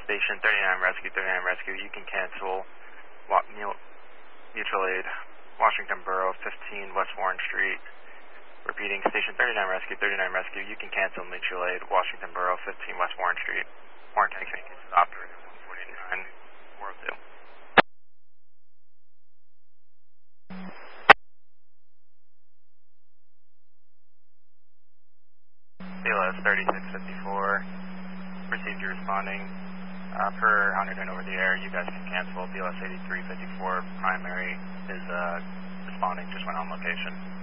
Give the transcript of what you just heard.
Station 39 Rescue, you can cancel mutual aid, Washington Borough, 15 West Warren Street. Repeating, Station 39 Rescue, you can cancel mutual aid, Washington Borough, 15 West Warren Street. Warren County Communications Operator 149 402. BLS 3654, received you responding. Per 100 and over the air, you guys can cancel. BLS 8354 primary is responding, just went on location.